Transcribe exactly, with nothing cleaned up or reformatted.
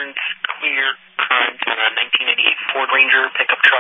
Burns, clear current on a nineteen eighty-eight Ford Ranger pickup truck.